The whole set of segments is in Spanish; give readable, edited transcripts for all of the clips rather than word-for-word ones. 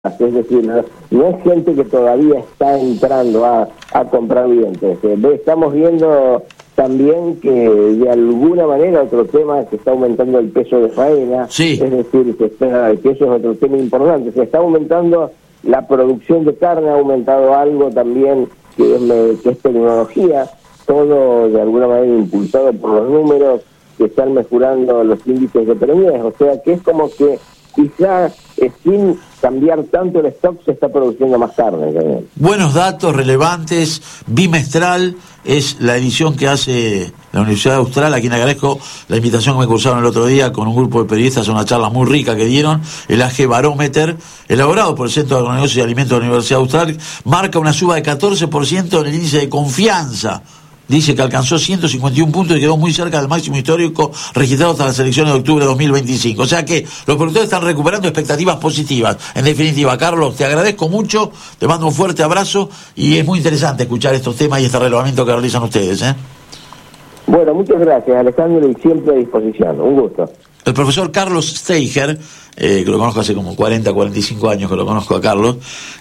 Es decir, no es gente que todavía está entrando a comprar dientes. Estamos viendo también que de alguna manera otro tema que está aumentando el peso de faena, sí. Es decir, que eso es otro tema importante, se está aumentando la producción de carne, ha aumentado algo también que es tecnología, todo de alguna manera impulsado por los números que están mejorando los índices de preñez, o sea que es como que quizás sin cambiar tanto el stock se está produciendo más carne también. Buenos datos, relevantes, bimestral, es la edición que hace la Universidad Austral, a quien agradezco la invitación que me cursaron el otro día con un grupo de periodistas a una charla muy rica que dieron. El AG Barómeter, elaborado por el Centro de Agronegocios y Alimentos de la Universidad Austral, marca una suba de 14% en el índice de confianza. Dice que alcanzó 151 puntos y quedó muy cerca del máximo histórico registrado hasta las elecciones de octubre de 2025. O sea que los productores están recuperando expectativas positivas. En definitiva, Carlos, te agradezco mucho, te mando un fuerte abrazo y es muy interesante escuchar estos temas y este relevamiento que realizan ustedes. Bueno, muchas gracias, Alejandro, y siempre a disposición. Un gusto. El profesor Carlos Steiger, que lo conozco hace como 40, 45 años que lo conozco a Carlos,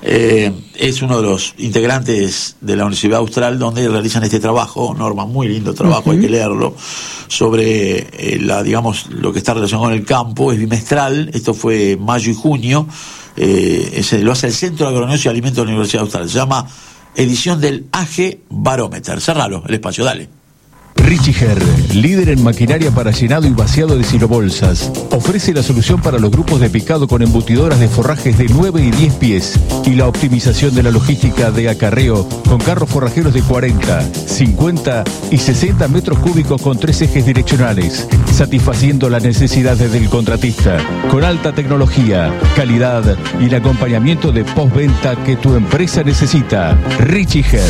es uno de los integrantes de la Universidad Austral donde realizan este trabajo, Norma, muy lindo trabajo, hay que leerlo, sobre lo que está relacionado con el campo, es bimestral, esto fue mayo y junio, lo hace el Centro de Agronegocios y Alimentos de la Universidad Austral, se llama edición del AG Barómeter. Cerralo, el espacio, dale. Richiger, líder en maquinaria para llenado y vaciado de silobolsas, ofrece la solución para los grupos de picado con embutidoras de forrajes de 9 y 10 pies y la optimización de la logística de acarreo con carros forrajeros de 40, 50 y 60 metros cúbicos con 3 ejes direccionales, satisfaciendo las necesidades del contratista, con alta tecnología, calidad y el acompañamiento de postventa que tu empresa necesita. Richiger.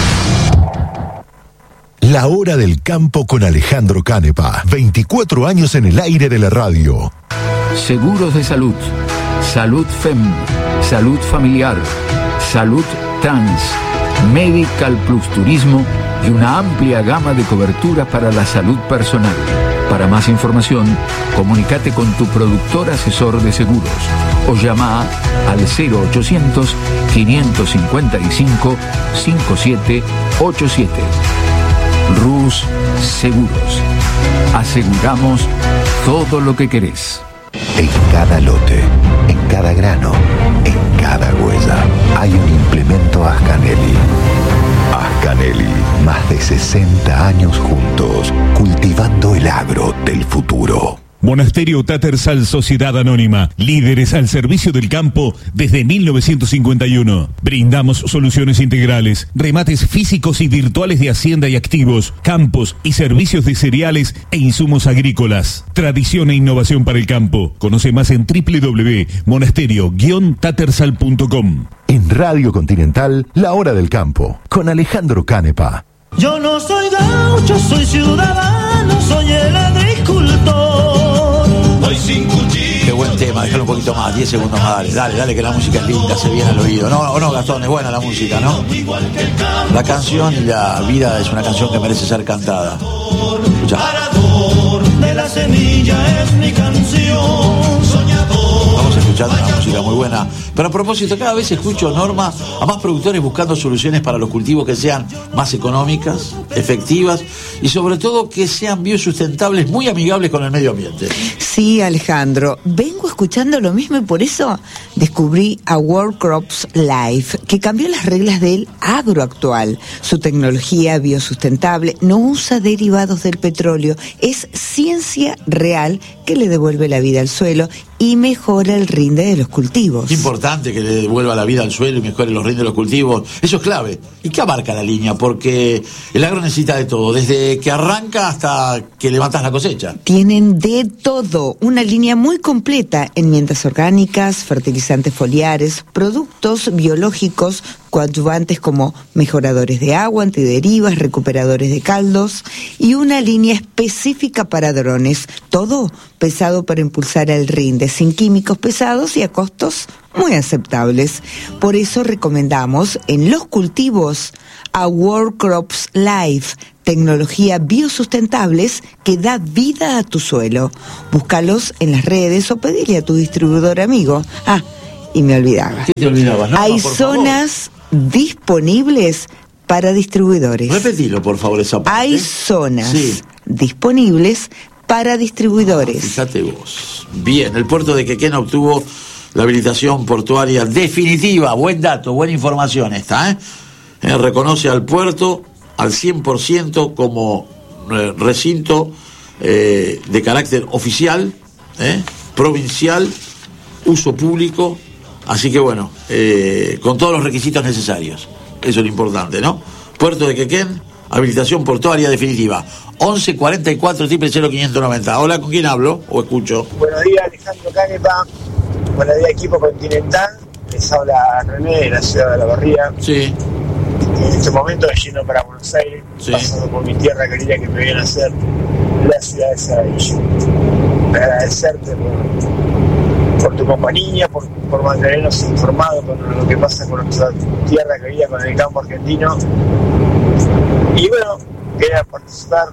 La Hora del Campo con Alejandro Canepa. 24 años en el aire de la radio. Seguros de salud, salud FEM, salud familiar, salud trans, Medical Plus Turismo y una amplia gama de cobertura para la salud personal. Para más información, comunícate con tu productor asesor de seguros o llama al 0800 555 5787. Rus Seguros. Aseguramos todo lo que querés. En cada lote, en cada grano, en cada huella, hay un implemento Ascanelli. Ascanelli, más de 60 años juntos, cultivando el agro del futuro. Monasterio Tattersall Sociedad Anónima, líderes al servicio del campo desde 1951. Brindamos soluciones integrales, remates físicos y virtuales de hacienda y activos, campos y servicios de cereales e insumos agrícolas. Tradición e innovación para el campo. Conoce más en www.monasterio-tattersall.com. En Radio Continental, La Hora del Campo, con Alejandro Canepa. Yo no soy gaucho, soy ciudadano, soy el agricultor. Qué buen tema, déjalo un poquito más, 10 segundos más, dale que la música es linda, se viene al oído. No, Gastón, es buena la música, ¿no? La canción y la vida es una canción que merece ser cantada. Escuchá. De la semilla es mi canción, soñador. Vamos a escuchar una música muy buena. Pero a propósito, cada vez escucho, Norma, a más productores buscando soluciones para los cultivos que sean más económicas, efectivas y sobre todo que sean biosustentables, muy amigables con el medio ambiente. Sí, Alejandro, vengo escuchando lo mismo y por eso descubrí a World Crops Life, que cambió las reglas del agro actual. Su tecnología biosustentable no usa derivados del petróleo, es ciencia real que le devuelve la vida al suelo y mejora el rinde de los cultivos. Es importante que le devuelva la vida al suelo y mejore los rindes de los cultivos. Eso es clave. ¿Y qué abarca la línea? Porque el agro necesita de todo, desde que arranca hasta que levantas la cosecha. Tienen de todo, una línea muy completa: enmiendas orgánicas, fertilizantes foliares, productos biológicos, coadyuvantes como mejoradores de agua, antiderivas, recuperadores de caldos y una línea específica para drones. Todo pensado para impulsar el rinde, sin químicos pesados y a costos muy aceptables. Por eso recomendamos en los cultivos a World Crops Life, tecnología biosustentables que da vida a tu suelo. Búscalos en las redes o pedile a tu distribuidor amigo. y me olvidaba. ¿Qué te olvidabas? No, hay por zonas disponibles para distribuidores. Repetilo, por favor, esa parte. Hay zonas disponibles para distribuidores. Fíjate vos. Bien, el puerto de Quequén obtuvo la habilitación portuaria definitiva. Buen dato, buena información esta, ¿eh? Reconoce al puerto al 100% como recinto de carácter oficial, provincial, uso público, así que bueno, con todos los requisitos necesarios. Eso es lo importante, ¿no? Puerto de Quequén, habilitación portuaria definitiva. 11 44 000 590. Hola, ¿con quién hablo o escucho? Buenos días, Alejandro Canepa. Buenos días, equipo Continental. Les habla René de la ciudad de La Barría. Sí. En este momento yendo para Buenos Aires, pasando por mi tierra querida que me viene a hacer la ciudad de Saladillo. Agradecerte por tu compañía, por mantenernos informados con lo que pasa con nuestra tierra querida, con el campo argentino. Y bueno, quería participar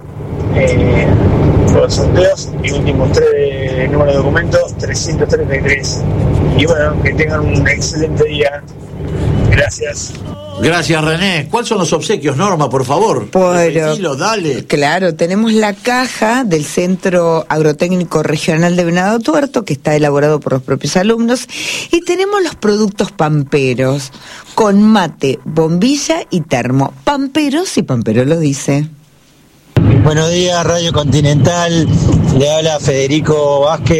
por los sorteos y últimos 3 números de documento 333. Y bueno, que tengan un excelente día. Gracias. Gracias, René. ¿Cuáles son los obsequios, Norma, por favor? Repetilo, dale. Claro, tenemos la caja del Centro Agrotécnico Regional de Venado Tuerto, que está elaborado por los propios alumnos, y tenemos los productos pamperos, con mate, bombilla y termo. Pamperos, si Pampero lo dice. Buenos días, Radio Continental. Le habla Federico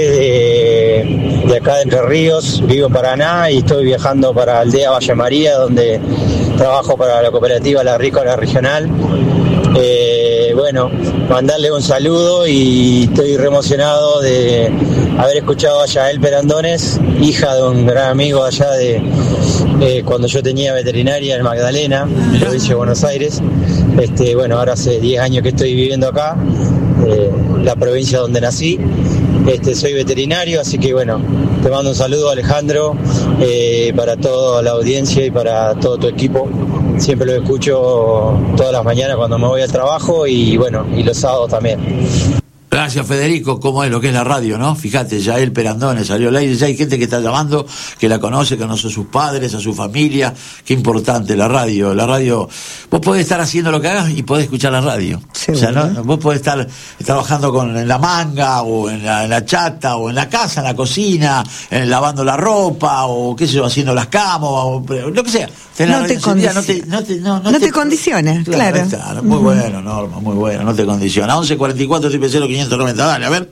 Vázquez de acá de Entre Ríos. Vivo en Paraná y estoy viajando para Aldea Valle María, donde trabajo para la cooperativa La Agrícola Regional. Bueno, mandarle un saludo y estoy re emocionado de haber escuchado a Yael Perandones, hija de un gran amigo allá de cuando yo tenía veterinaria en Magdalena, en la provincia de Buenos Aires. Bueno, ahora hace 10 años que estoy viviendo acá, la provincia donde nací. Soy veterinario, así que bueno, te mando un saludo, Alejandro, para toda la audiencia y para todo tu equipo. Siempre lo escucho todas las mañanas cuando me voy al trabajo y bueno, y los sábados también. Gracias, Federico. ¿Cómo es lo que es la radio, no? Fíjate, Yael Perandones salió al aire. Ya hay gente que está llamando, que la conoce, que conoce a sus padres, a su familia. Qué importante la radio. La radio, vos podés estar haciendo lo que hagas y podés escuchar la radio. Sí, o sea, ¿no? Vos podés estar trabajando en la manga, o en la chata, o en la casa, en la cocina, lavando la ropa, o qué sé yo, haciendo las camas, o lo que sea. No te condiciona, claro. Muy bueno, Norma, muy bueno, no te condiciona. 11 44 000 590, dale, a ver.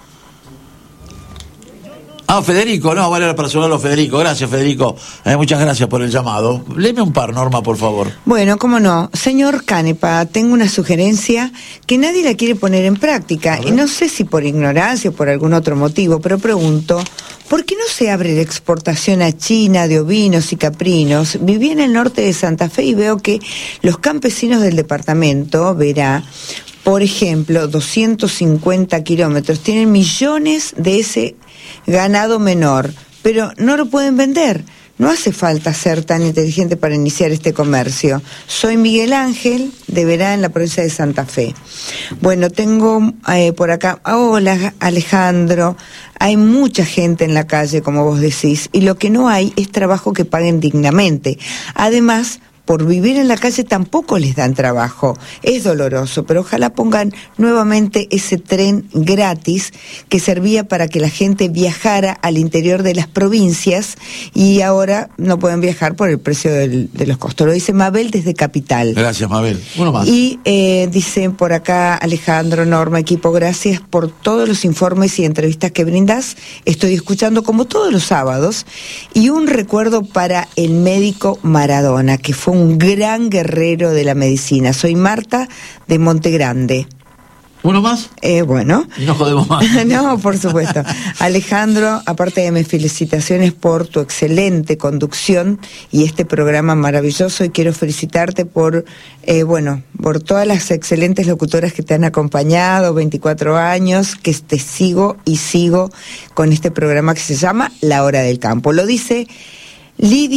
Federico, no, vale para saludarlo, Federico. Gracias, Federico. Muchas gracias por el llamado. Léeme un par, Norma, por favor. Bueno, cómo no. Señor Canepa, tengo una sugerencia que nadie la quiere poner en práctica. Y no sé si por ignorancia o por algún otro motivo, pero pregunto, ¿por qué no se abre la exportación a China de ovinos y caprinos? Viví en el norte de Santa Fe y veo que los campesinos del departamento, verá, por ejemplo, 250 kilómetros, tienen millones de ese ganado menor, pero no lo pueden vender. No hace falta ser tan inteligente para iniciar este comercio. Soy Miguel Ángel, de Verá, en la provincia de Santa Fe. Bueno, tengo por acá, hola Alejandro, hay mucha gente en la calle, como vos decís, y lo que no hay es trabajo que paguen dignamente. Además, por vivir en la calle tampoco les dan trabajo. Es doloroso, pero ojalá pongan nuevamente ese tren gratis que servía para que la gente viajara al interior de las provincias y ahora no pueden viajar por el precio de los costos. Lo dice Mabel desde Capital. Gracias, Mabel. Uno más. Y dice por acá Alejandro, Norma, equipo, gracias por todos los informes y entrevistas que brindas. Estoy escuchando como todos los sábados. Y un recuerdo para el médico Maradona, que fue un gran guerrero de la medicina. Soy Marta de Monte Grande. ¿Uno más? Bueno. Y no jodemos más. No, por supuesto. Alejandro, aparte de mis felicitaciones por tu excelente conducción y este programa maravilloso, y quiero felicitarte por todas las excelentes locutoras que te han acompañado, 24 años, que te sigo y sigo con este programa que se llama La Hora del Campo. Lo dice Lidia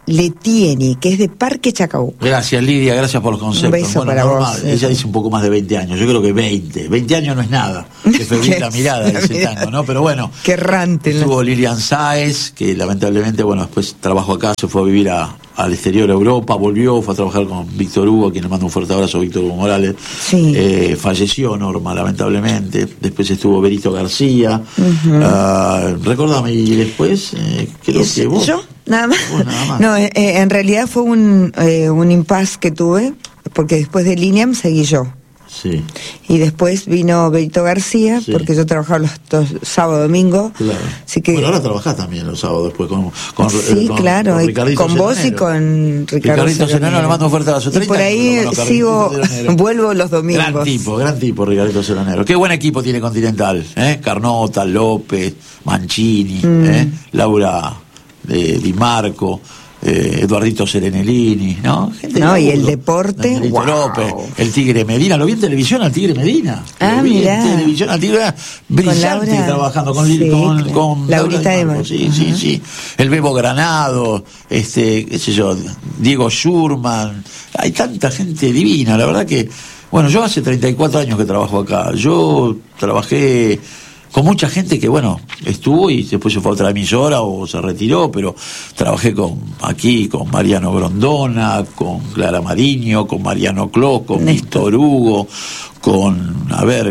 Letieni, que es de Parque Chacabuco. Gracias, Lidia, gracias por los conceptos. Un beso bueno, para normal, vos. ella dice un poco más de 20 años, yo creo que 20. 20 años no es nada. Que febril la mirada de ese tango, ¿no? Pero bueno, qué errante. estuvo Lilian Sáez, que lamentablemente, bueno, después trabajó acá, se fue a vivir al exterior, a Europa, volvió, fue a trabajar con Víctor Hugo, a quien le mando un fuerte abrazo, Víctor Hugo Morales. Sí. Falleció Norma, lamentablemente. Después estuvo Berito García. Recordame, y después, creo que vos. ¿Yo? Nada más. Vos nada más. No, en realidad fue un impasse que tuve, porque después de Liniam seguí yo. Sí. Y después vino Berito García, Sí. porque yo trabajaba los sábado, domingo. Claro. Así que, Bueno, ahora trabajás también los sábados después con sí, claro, con y Ricardito con vos y Serenero. con Ricardo Serenero, le mando un fuerte abrazo. Y por 30 ahí años, con sigo, Ricardito Serenero. vuelvo los domingos. Gran tipo, Ricardito Serenero. Qué buen equipo tiene Continental, ¿eh? Carnota, López, Mancini, Laura Di Marco, Eduardito Serenellini, ¿no? Gente No, de y el laburo. deporte, Danielito wow. López, el Tigre Medina, lo vi en televisión al Tigre Medina. Ah, Lo vi mirá. en televisión al Tigre, brillante Laura. trabajando con Sí, claro. con Laurita Laura Di de Marco. Mar. Sí, Ajá. sí, sí. El Bebo Granado, qué sé yo, Diego Schurman. Hay tanta gente divina, la verdad que, bueno, yo hace 34 años que trabajo acá. Yo trabajé con mucha gente que, bueno, estuvo y después se fue a otra emisora o se retiró, pero trabajé aquí con Mariano Grondona, con Clara Mariño, con Mariano Clos, con Víctor Hugo, con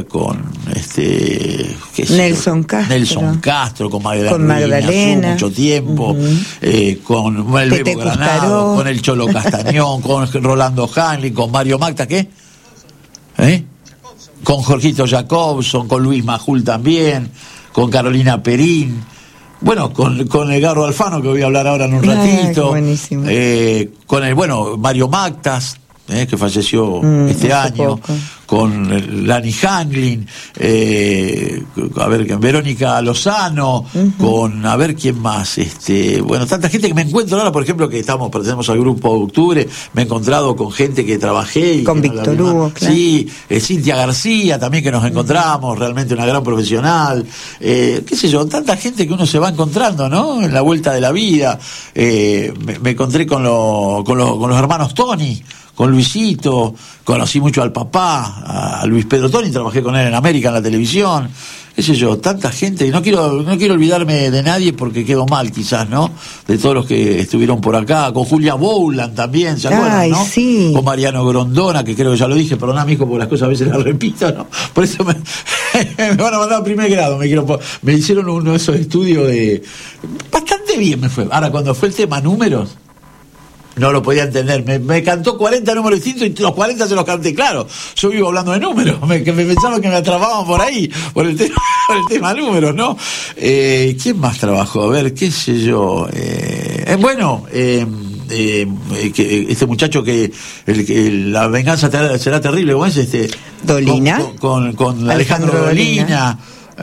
qué sé Nelson yo, Castro. Nelson Castro, con Magdalena, Con Magdalena. mucho tiempo, con el Tete Bebo Granado, Custaró. con el Cholo Castañón, con Rolando Hanley, con Mario Magda, ¿qué? Con Jorgito Jacobson, con Luis Majul también, con Carolina Perín, bueno, con el Garro Alfano, que voy a hablar ahora en un ratito, buenísimo. con el, Mario Mactas, que falleció este hace año, poco. con Lani Hanglin, Verónica Lozano, con quién más, bueno, tanta gente que me encuentro ahora, por ejemplo, que pertenecemos al grupo de Octubre, me he encontrado con gente que trabajé y Con que no la Víctor vi más. Hugo, claro. Sí, Cintia García también, que nos encontramos, realmente una gran profesional, qué sé yo, tanta gente que uno se va encontrando, ¿no? En la vuelta de la vida. Me encontré con los hermanos Tony, con Luisito, conocí mucho al papá, a Luis Pedro Toni, trabajé con él en América, en la televisión, qué sé yo, tanta gente, no quiero olvidarme de nadie porque quedo mal quizás, ¿no? De todos los que estuvieron por acá, con Julia Boulan también, ¿se acuerdan, Ay, no? sí. Con Mariano Grondona, que creo que ya lo dije, perdóname, hijo, porque las cosas a veces las repito, ¿no? Por eso me van a mandar a primer grado, me hicieron uno de esos estudios bastante bien me fue. Ahora, cuando fue el tema números, no lo podía entender, me cantó 40 números distintos y los 40 se los canté, claro, yo vivo hablando de números, me pensaba que me atrapaban por ahí, por el tema números, ¿no? ¿Quién más trabajó? A ver, qué sé yo, que este muchacho que la venganza será terrible, ¿cómo es Dolina. Con Alejandro Dolina,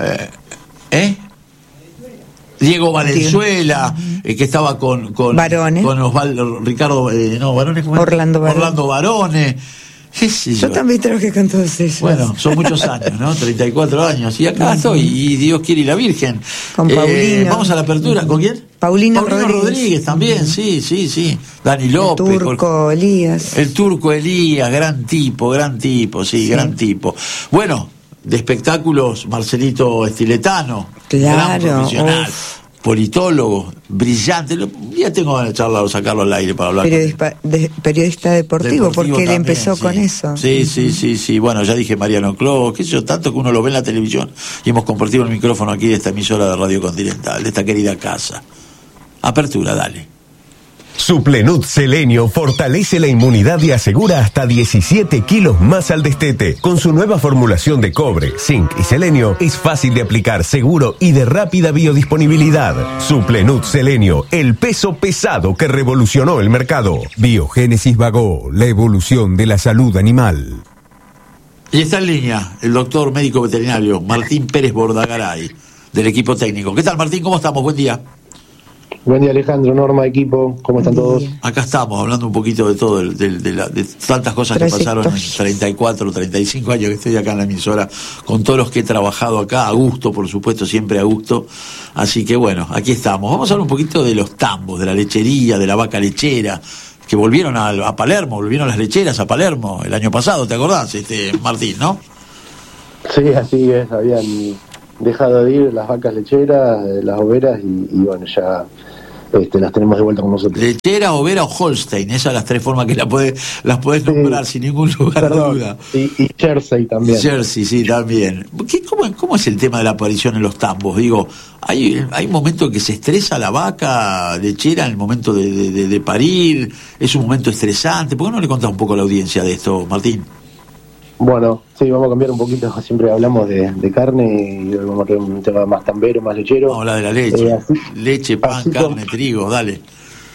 Diego Valenzuela, que estaba con Barone. con Osvaldo Ricardo, Barone, ¿cómo es? Orlando Barone. ¿Qué sé yo? Yo también trabajé con todos ellos. Bueno, son muchos años, ¿no? 34 años. Y acá estoy, y Dios quiere y la Virgen. Con Paulino. Vamos a la apertura, ¿con quién? Paulino Rodríguez también, sí. Dani López. Turco Elías. El Turco Elías, gran tipo, sí, gran tipo. Bueno, de espectáculos, Marcelito Estiletano, gran Claro, profesional, politólogo, brillante. Un día tengo ganas de charlar o sacarlo al aire para hablar. Periodista deportivo, porque él también, empezó sí. con eso. Sí. Bueno, ya dije Mariano Clos, qué sé yo, tanto que uno lo ve en la televisión y hemos compartido el micrófono aquí de esta emisora de Radio Continental, de esta querida casa. Apertura, dale. Suplenut Selenio fortalece la inmunidad y asegura hasta 17 kilos más al destete. Con su nueva formulación de cobre, zinc y selenio, es fácil de aplicar, seguro y de rápida biodisponibilidad. Suplenut Selenio, el peso pesado que revolucionó el mercado. Biogénesis Vagó, la evolución de la salud animal. Y está en línea el doctor médico veterinario Martín Pérez Bordagaray, del equipo técnico. ¿Qué tal, Martín? ¿Cómo estamos? Buen día. Buen día, Alejandro, Norma, equipo, ¿cómo están todos? Acá estamos hablando un poquito de todo, de tantas cosas que pasaron en 34, 35 años que estoy acá en la emisora, con todos los que he trabajado acá, a gusto, por supuesto, siempre a gusto. Así que bueno, aquí estamos. Vamos a hablar un poquito de los tambos, de la lechería, de la vaca lechera, que volvieron a Palermo, volvieron las lecheras a Palermo el año pasado, ¿te acordás, Martín, no? Sí, así es, habían dejado de ir las vacas lecheras, las overas, y bueno, ya las tenemos de vuelta con nosotros. Lechera, overa o Holstein, esas las tres formas que las podés nombrar sin ningún lugar de duda. Y Jersey también. Jersey, sí, también. ¿Cómo es el tema de la aparición en los tambos? Digo, ¿hay un momento que se estresa la vaca lechera en el momento de parir? ¿Es un momento estresante? ¿Por qué no le contás un poco a la audiencia de esto, Martín? Bueno, sí, vamos a cambiar un poquito. Siempre hablamos de carne y hoy vamos a tener un tema más tambero, más lechero. Vamos a hablar de la leche. Leche, pan, carne, trigo, dale.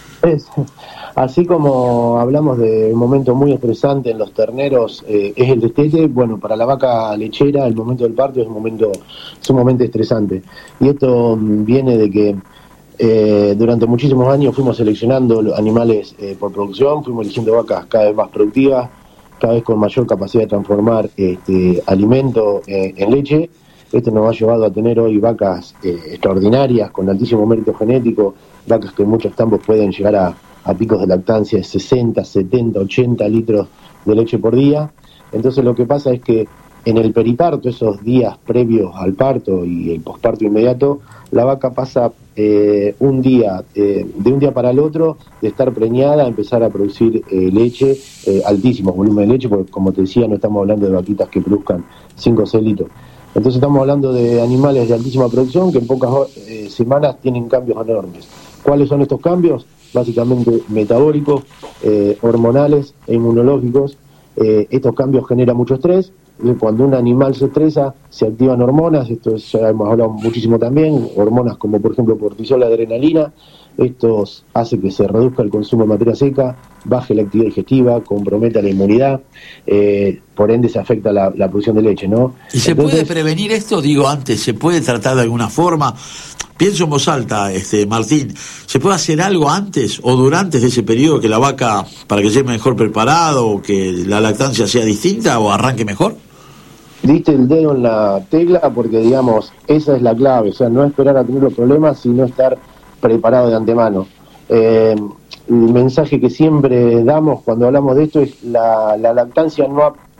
Así como hablamos de un momento muy estresante en los terneros, es el destete. Bueno, para la vaca lechera el momento del parto es sumamente estresante. Y esto viene de que durante muchísimos años fuimos seleccionando animales por producción, fuimos eligiendo vacas cada vez más productivas, cada vez con mayor capacidad de transformar alimento en leche. Esto nos ha llevado a tener hoy vacas extraordinarias, con altísimo mérito genético, vacas que en muchos tambos pueden llegar a picos de lactancia de 60, 70, 80 litros de leche por día. Entonces lo que pasa es que en el periparto, esos días previos al parto y el posparto inmediato, la vaca pasa de un día para el otro, de estar preñada a empezar a producir leche, altísimo volumen de leche, porque como te decía, no estamos hablando de vaquitas que produzcan 5 o 6 litros. Entonces estamos hablando de animales de altísima producción que en pocas semanas tienen cambios enormes. ¿Cuáles son estos cambios? Básicamente metabólicos, hormonales e inmunológicos. Estos cambios generan mucho estrés. Cuando un animal se estresa, se activan hormonas, esto ya hemos hablado muchísimo también, hormonas como por ejemplo cortisol, adrenalina. Esto hace que se reduzca el consumo de materia seca, baje la actividad digestiva, comprometa la inmunidad, por ende se afecta la producción de leche, ¿no? ¿Y se puede prevenir esto? Digo antes, ¿se puede tratar de alguna forma? Pienso en voz alta, Martín, ¿se puede hacer algo antes o durante ese periodo que la vaca, para que llegue mejor preparado, o que la lactancia sea distinta o arranque mejor? Diste el dedo en la tecla porque, digamos, esa es la clave, o sea, no esperar a tener los problemas, sino estar preparado de antemano. El mensaje que siempre damos cuando hablamos de esto es la lactancia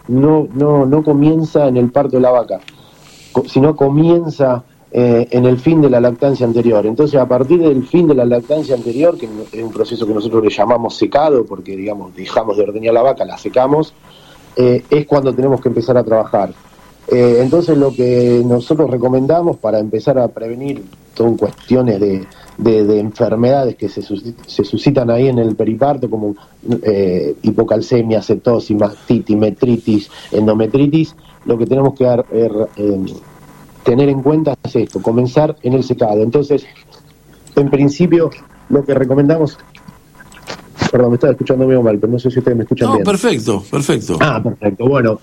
no comienza en el parto de la vaca, sino comienza en el fin de la lactancia anterior. Entonces, a partir del fin de la lactancia anterior, que es un proceso que nosotros le llamamos secado, porque, digamos, dejamos de ordeñar la vaca, la secamos, es cuando tenemos que empezar a trabajar. Entonces, lo que nosotros recomendamos para empezar a prevenir son cuestiones de enfermedades que se suscitan ahí en el periparto, como hipocalcemia, cetosis, mastitis, metritis, endometritis. Lo que tenemos que tener en cuenta es esto, comenzar en el secado. Entonces, en principio, lo que recomendamos... Perdón, me estaba escuchando medio mal, pero no sé si ustedes me escuchan bien. Perfecto. Ah, perfecto. Bueno,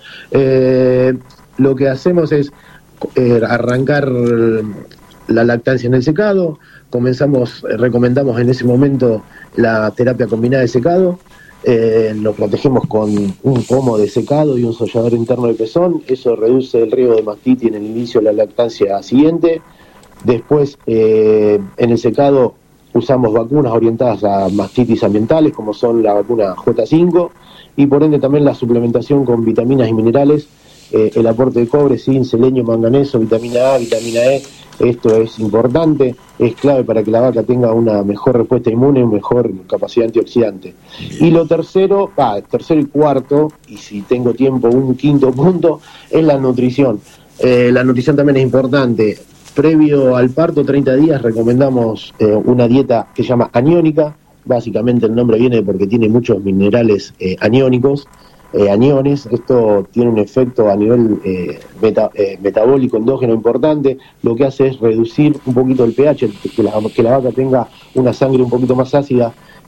lo que hacemos es arrancar la lactancia en el secado. Recomendamos en ese momento la terapia combinada de secado. Lo protegemos con un pomo de secado y un sollador interno de pezón. Eso reduce el riesgo de mastitis en el inicio de la lactancia siguiente. Después, en el secado, usamos vacunas orientadas a mastitis ambientales, como son la vacuna J5, y por ende también la suplementación con vitaminas y minerales, el aporte de cobre, zinc, selenio, manganeso, vitamina A, vitamina E. Esto es importante, es clave para que la vaca tenga una mejor respuesta inmune, una mejor capacidad antioxidante. Y lo tercero y cuarto, y si tengo tiempo un quinto punto, es la nutrición. La nutrición también es importante. Previo al parto, 30 días, recomendamos una dieta que se llama aniónica. Básicamente el nombre viene porque tiene muchos minerales aniónicos, aniones. Esto tiene un efecto a nivel metabólico endógeno importante. Lo que hace es reducir un poquito el pH, que la vaca tenga una sangre un poquito más ácida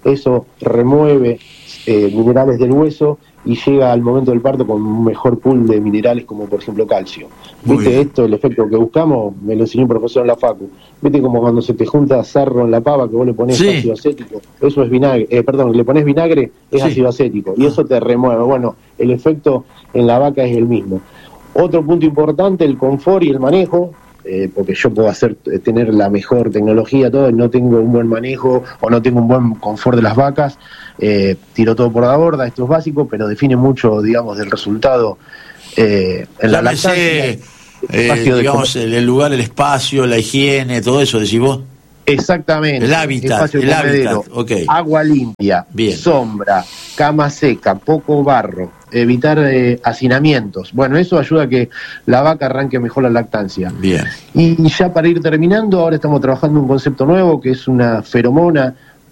eso remueve minerales del hueso y llega al momento del parto con un mejor pool de minerales como por ejemplo calcio. ¿Viste esto, el efecto que buscamos? Me lo enseñó un profesor en la facu. ¿Viste como cuando se te junta sarro en la pava que vos le ponés ácido acético? Eso es vinagre, le pones vinagre, es ácido acético y eso te remueve. Bueno, el efecto en la vaca es el mismo. Otro punto importante, el confort y el manejo, porque yo puedo tener la mejor tecnología, todo, y no tengo un buen manejo o no tengo un buen confort de las vacas, tiro todo por la borda. Esto es básico, pero define mucho, digamos, del resultado en la lactancia. Digamos, el lugar, el espacio, la higiene, todo eso, decís vos. Exactamente. El hábitat, okay. Agua limpia, sombra, cama seca, poco barro, evitar hacinamientos. Bueno, eso ayuda a que la vaca arranque mejor la lactancia. Bien. Y ya para ir terminando, ahora estamos trabajando un concepto nuevo que es una feromona,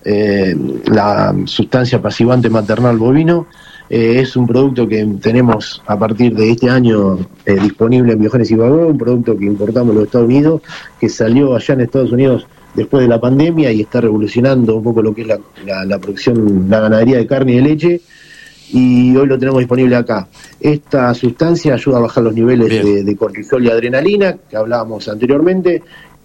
la sustancia pasivante maternal bovino. Es un producto que tenemos a partir de este año disponible en Biogénesis Bagó, un producto que importamos de los Estados Unidos, que salió allá en Estados Unidos después de la pandemia y está revolucionando un poco lo que es la producción, la ganadería de carne y de leche, y hoy lo tenemos disponible acá. Esta sustancia ayuda a bajar los niveles de cortisol y adrenalina, que hablábamos anteriormente,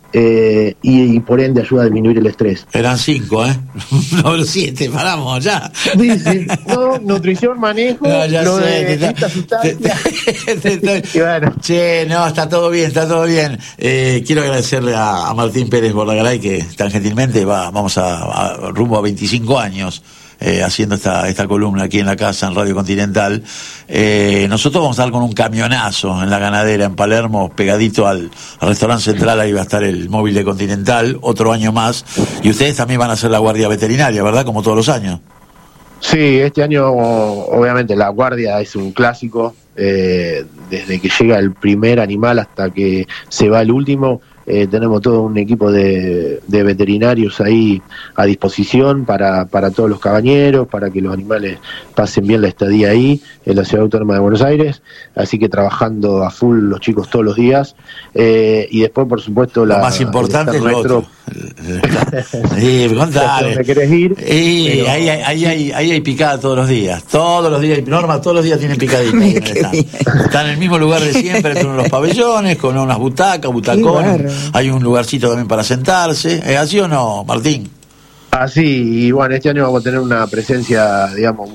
y por ende ayuda a disminuir el estrés. Eran 5, no 7, paramos ya. Dice, no, nutrición, manejo, no, ya lo sé, de esta sustancia. Bueno. Che, no, está todo bien. Quiero agradecerle a Martín Pérez Bordagaray, que tan gentilmente vamos a rumbo a 25 años haciendo esta columna aquí en la casa, en Radio Continental. Nosotros vamos a estar con un camionazo en la ganadera en Palermo, pegadito al restaurante central. Ahí va a estar el móvil de Continental, otro año más, y ustedes también van a hacer la guardia veterinaria, ¿verdad? Como todos los años. Sí, este año obviamente la guardia es un clásico, desde que llega el primer animal hasta que se va el último. Tenemos todo un equipo de veterinarios ahí a disposición para todos los cabañeros, para que los animales pasen bien la estadía ahí en la Ciudad Autónoma de Buenos Aires, así que trabajando a full los chicos todos los días, y después por supuesto lo más importante es lo otro. Contale. ¿Dónde querés ir? Pero... ahí hay picada todos los días, Norma, todos los días tienen picadita. Están en el mismo lugar de siempre, entre los pabellones, con unas butacones. Hay un lugarcito también para sentarse. ¿Es así o no, Martín? Así, y bueno, este año vamos a tener una presencia, digamos,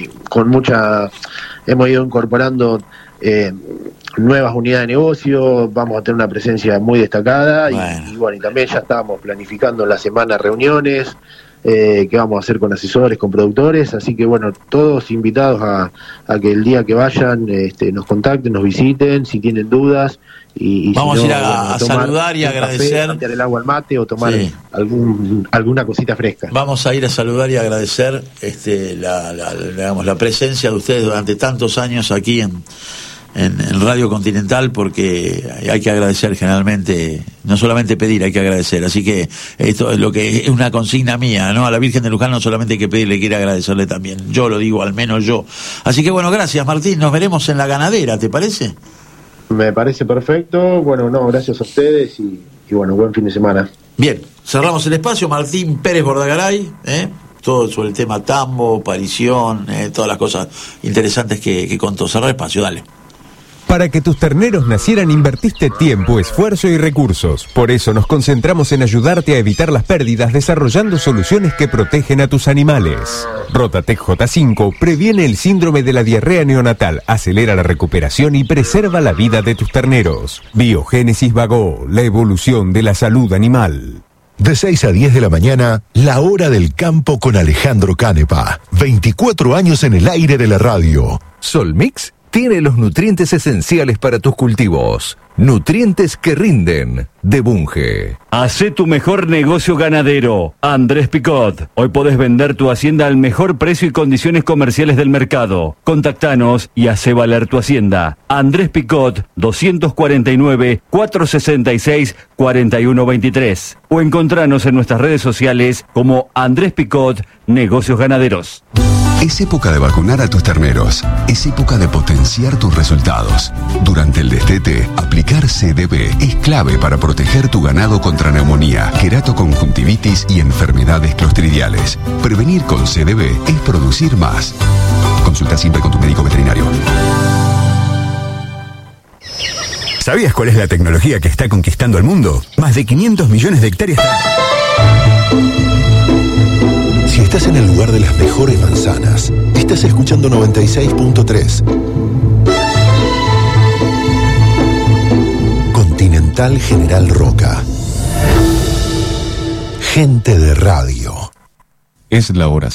hemos ido incorporando nuevas unidades de negocio, vamos a tener una presencia muy destacada. Y también ya estábamos planificando en la semana reuniones que vamos a hacer con asesores, con productores, así que bueno, todos invitados a que el día que vayan nos contacten, nos visiten, si tienen dudas. Y vamos si no, a ir a saludar y agradecer, café, el agua al mate o tomar alguna cosita fresca. Vamos a ir a saludar y agradecer la presencia de ustedes durante tantos años aquí en Radio Continental, porque hay que agradecer generalmente, no solamente pedir, hay que agradecer. Así que esto es lo que es una consigna mía, ¿no? A la Virgen de Luján no solamente hay que pedirle, quiere agradecerle también. Yo lo digo, al menos yo. Así que bueno, gracias Martín, nos veremos en la ganadera, ¿te parece? Me parece perfecto. Bueno, gracias a ustedes y bueno, buen fin de semana. Bien, cerramos el espacio. Martín Pérez Bordagaray, todo sobre el tema tambo, parición, todas las cosas interesantes que contó. Cerrar el espacio, dale. Para que tus terneros nacieran invertiste tiempo, esfuerzo y recursos. Por eso nos concentramos en ayudarte a evitar las pérdidas desarrollando soluciones que protegen a tus animales. Rotatec J5 previene el síndrome de la diarrea neonatal, acelera la recuperación y preserva la vida de tus terneros. Biogénesis Bagó, la evolución de la salud animal. De 6 a 10 de la mañana, La Hora del Campo con Alejandro Canepa. 24 años en el aire de la radio. Solmix tiene los nutrientes esenciales para tus cultivos. Nutrientes que rinden, de Bunge. Hacé tu mejor negocio ganadero. Andrés Picot. Hoy podés vender tu hacienda al mejor precio y condiciones comerciales del mercado. Contactanos y hacé valer tu hacienda. Andrés Picot, 249-466-4123. O encontranos en nuestras redes sociales como Andrés Picot Negocios Ganaderos. Es época de vacunar a tus terneros. Es época de potenciar tus resultados. Durante el destete, aplicar CDB es clave para proteger tu ganado contra neumonía, queratoconjuntivitis y enfermedades clostridiales. Prevenir con CDB es producir más. Consulta siempre con tu médico veterinario. ¿Sabías cuál es la tecnología que está conquistando el mundo? Más de 500 millones de hectáreas. Si estás en el lugar de las mejores manzanas, estás escuchando 96.3. Continental General Roca. Gente de radio. Es la hora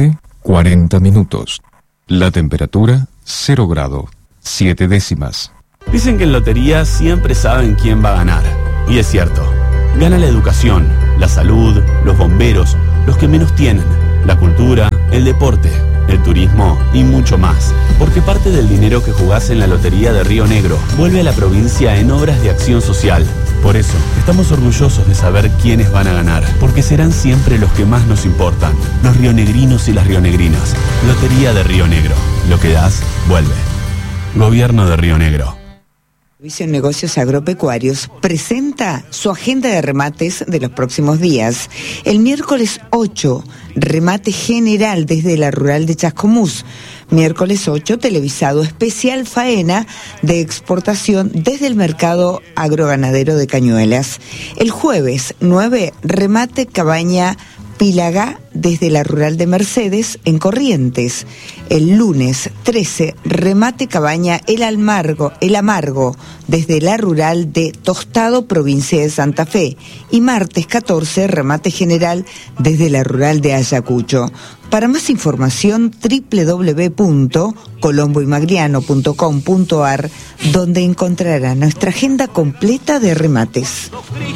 7:40. La temperatura 0 grado, 7 décimas. Dicen que en lotería siempre saben quién va a ganar. Y es cierto. Gana la educación, la salud, los bomberos, los que menos tienen, la cultura, el deporte, el turismo y mucho más. Porque parte del dinero que jugás en la Lotería de Río Negro vuelve a la provincia en obras de acción social. Por eso, estamos orgullosos de saber quiénes van a ganar, porque serán siempre los que más nos importan, los rionegrinos y las rionegrinas. Lotería de Río Negro. Lo que das, vuelve. Gobierno de Río Negro. Servicio de Negocios Agropecuarios presenta su agenda de remates de los próximos días. El miércoles 8, remate general desde la rural de Chascomús. Miércoles 8, televisado especial faena de exportación desde el mercado agroganadero de Cañuelas. El jueves 9, remate cabaña Pilagá desde la rural de Mercedes en Corrientes. El lunes 13, remate cabaña El Amargo desde la rural de Tostado, provincia de Santa Fe. Y martes 14, remate general desde la rural de Ayacucho. Para más información, www.colomboymagliano.com.ar, donde encontrará nuestra agenda completa de remates.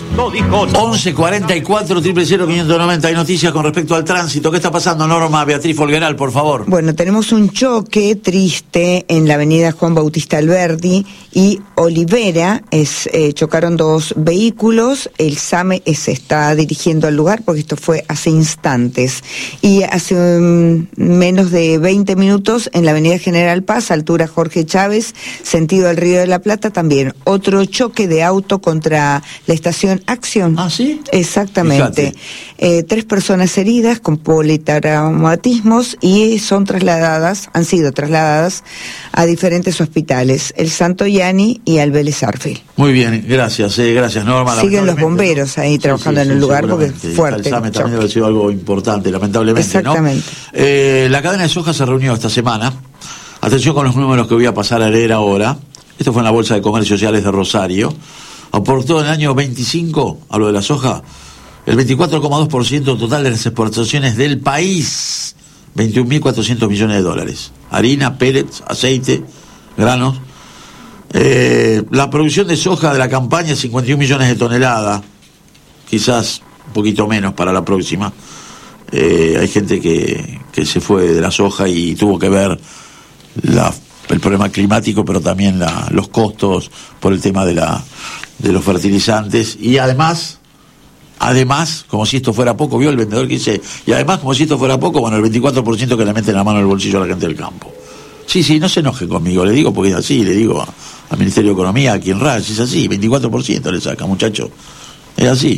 1144 00590. Hay noticias con respecto al tránsito. ¿Qué está pasando, Norma? Beatriz Folgueral, por favor. Bueno, tenemos un choque triste en la avenida Juan Bautista Alberdi y Olivera. Chocaron dos vehículos. El SAME se está dirigiendo al lugar porque esto fue hace instantes. Y hace menos de 20 minutos en la avenida General Paz, altura Jorge Chávez, sentido al Río de la Plata, también otro choque de auto contra la estación Acción. ¿Ah, sí? Exactamente. 3 personas heridas con politraumatismos y han sido trasladadas a diferentes hospitales, el Santo Yani y al Vélez Arfield. Muy bien, gracias Norma. Siguen los bomberos ahí trabajando en el lugar porque es fuerte. El examen también debe ser algo importante, lamentablemente. Exactamente. ¿No? La cadena de soja se reunió esta semana. Atención con los números que voy a pasar a leer ahora. Esto fue en la Bolsa de Comercio Sociales de Rosario. Aportó en el año 25, hablo de la soja, el 24,2% total de las exportaciones del país, 21.400 millones de dólares. Harina, pellets, aceite, granos. La producción de soja de la campaña, 51 millones de toneladas, quizás un poquito menos para la próxima. Hay gente que se fue de la soja y tuvo que ver el problema climático, pero también los costos por el tema de los fertilizantes. Y además, como si esto fuera poco, vio el vendedor que dice, y además, como si esto fuera poco, bueno, el 24% que le mete la mano en el bolsillo a la gente del campo. Sí, no se enoje conmigo, le digo porque es así, le digo al Ministerio de Economía, aquí en RAS, es así, 24% le saca, muchacho, es así.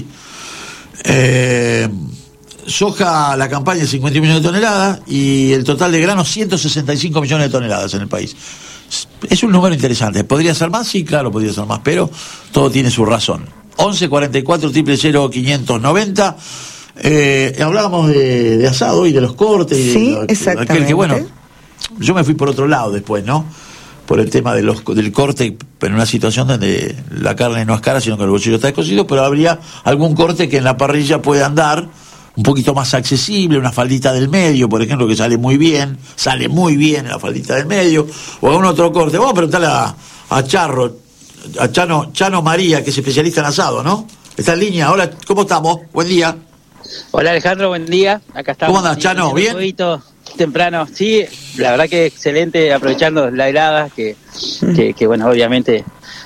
Soja, la campaña de 51 millones de toneladas y el total de granos 165 millones de toneladas en el país. Es un número interesante. ¿Podría ser más? Sí, claro, podría ser más, pero todo tiene su razón. 1144 00590. Hablábamos de asado y de los cortes. Sí, exactamente. Aquel que, bueno, yo me fui por otro lado después, ¿no? Por el tema del corte, pero en una situación donde la carne no es cara, sino que el bolsillo está descosido, pero habría algún corte que en la parrilla puede andar un poquito más accesible, una faldita del medio, por ejemplo, que sale muy bien en la faldita del medio, o algún otro corte. Vamos a preguntarle a Chano María, que es especialista en asado, ¿no? Está en línea. Hola, ¿cómo estamos? Buen día. Hola Alejandro, buen día. Acá estamos. ¿Cómo andas, Chano? ¿Bien? Temprano, sí, la verdad que excelente, aprovechando la helada, que bueno, obviamente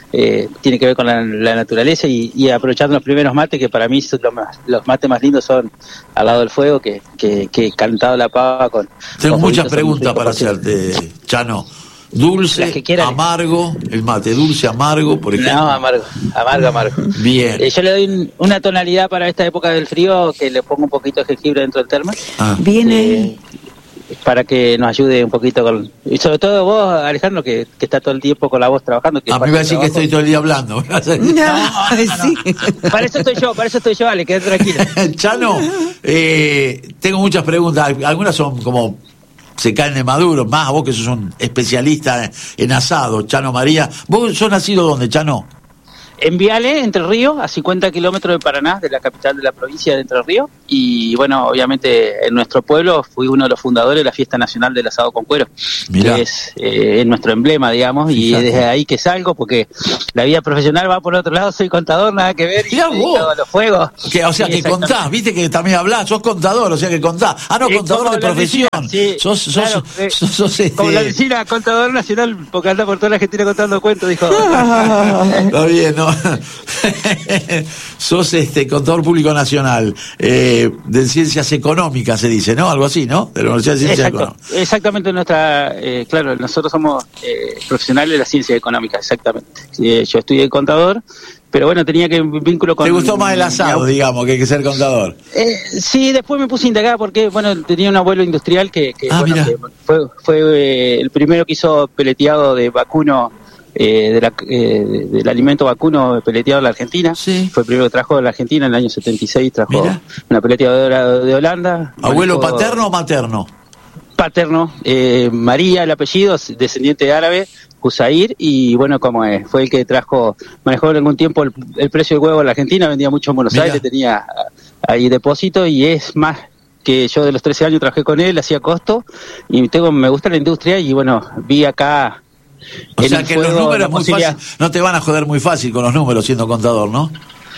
tiene que ver con la naturaleza y aprovechando los primeros mates, que para mí son los mates más lindos son al lado del fuego, que cantado la pava con... Tengo con muchas juguitos preguntas para rico, hacerte, Chano. Dulce, amargo, el mate dulce, amargo, por ejemplo. No, amargo. Bien. Yo le doy una tonalidad para esta época del frío, que le pongo un poquito de jengibre dentro del termo. Viene... para que nos ayude un poquito con... Y sobre todo vos, Alejandro, que está todo el tiempo con la voz trabajando. Que a mí me va a decir que estoy todo el día hablando. No. Para eso estoy yo, Ale, quédate tranquilo. Chano, tengo muchas preguntas. Algunas son como... se caen de maduro, más vos que sos un especialista en asado, Chano María. ¿Vos sos nacido dónde, Chano? En Viale, Entre Ríos, a 50 kilómetros de Paraná, de la capital de la provincia de Entre Ríos. Y bueno, obviamente en nuestro pueblo fui uno de los fundadores de la Fiesta Nacional del Asado con Cuero. Mirá. Que es nuestro emblema, digamos. Fíjate. Y desde ahí que salgo, porque la vida profesional va por otro lado, soy contador, nada que ver. Mirá y vos. a los fuegos. O sea, que contás, viste que también hablás, sos contador, o sea que contás. Ah, no, contador de profesión. Sí, sos como la vecina, contador nacional, porque anda por toda la Argentina contando cuentos, dijo. Está bien, ¿no? Sos contador público nacional de ciencias económicas, se dice, ¿no? Algo así, ¿no? De la Universidad de Ciencias Económicas. Exactamente, claro, nosotros somos profesionales de las ciencias económicas, exactamente. Yo estudié contador, pero bueno, tenía que un vínculo con... ¿Te gustó más el asado, digamos, que ser contador? Sí, después me puse a indagar porque, bueno, tenía un abuelo industrial que fue el primero que hizo peleteado de vacuno, del alimento vacuno peleteado en la Argentina. Sí. Fue el primero que trajo de la Argentina en el año 76, trajo una peleteadora de Holanda. ¿Abuelo paterno o materno? Paterno, María el apellido, descendiente de árabe, Husair, y bueno, como fue el que manejó en algún tiempo el precio del huevo en la Argentina, vendía mucho en Buenos Aires, tenía ahí depósito, y es más que yo de los 13 años trabajé con él, hacía costo, y me gusta la industria, y bueno, vi acá... O sea que los números muy fácil, no te van a joder muy fácil con los números siendo contador, ¿no?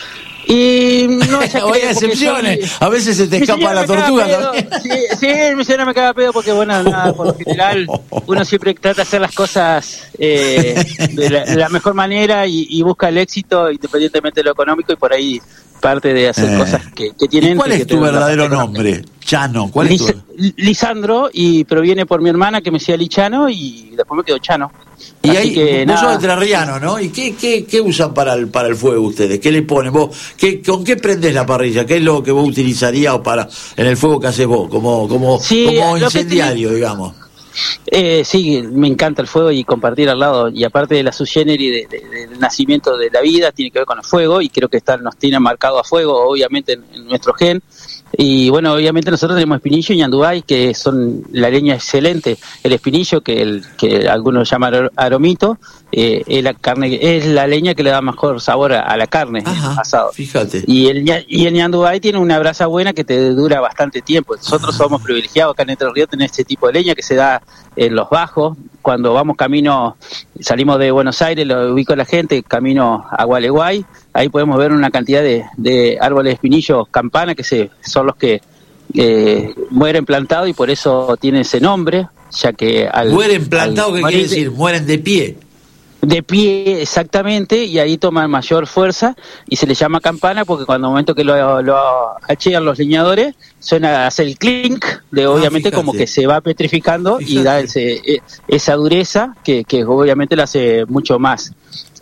Y no hay excepciones, a veces se te escapa la tortuga. Sí, mi señora me caga pedo porque, bueno, nada, por lo general uno siempre trata de hacer las cosas de la mejor manera y busca el éxito independientemente de lo económico, y por ahí parte de hacer cosas que tienen... ¿Y cuál es tu verdadero nombre, Chano? ¿Cuál es tu... Lisandro, y proviene por mi hermana que me decía Lichano, y después me quedó Chano. Y así ahí, que, vos sos entrerriano, ¿no? ¿Y qué usan para el fuego ustedes? ¿Qué le ponen vos? ¿Con qué prendés la parrilla? ¿Qué es lo que vos utilizarías en el fuego que haces vos? Como incendiario, digamos. Sí, me encanta el fuego y compartir al lado, y aparte de la subgénere del nacimiento de la vida, tiene que ver con el fuego, y creo que nos tiene marcado a fuego, obviamente, en nuestro gen. Y bueno, obviamente nosotros tenemos espinillo y ñandubay, que son la leña excelente. El espinillo, que algunos llaman aromito, es la leña que le da mejor sabor a la carne. Ajá, asado. Fíjate. Y el ñandubay tiene una brasa buena que te dura bastante tiempo. Nosotros somos privilegiados acá en Entre Ríos, tener este tipo de leña que se da en los bajos. Cuando vamos salimos de Buenos Aires, lo ubico a la gente, camino a Gualeguay, ahí podemos ver una cantidad de árboles de espinillos campana, que son los que mueren plantados, y por eso tiene ese nombre, ya que ¿mueren plantados? ¿Qué quiere decir? ¿Mueren de pie? De pie, exactamente, y ahí toman mayor fuerza, y se le llama campana porque cuando al momento que lo achean los leñadores, hace el clink, obviamente fíjate, como que se va petrificando, fíjate, y da esa dureza que obviamente la hace mucho más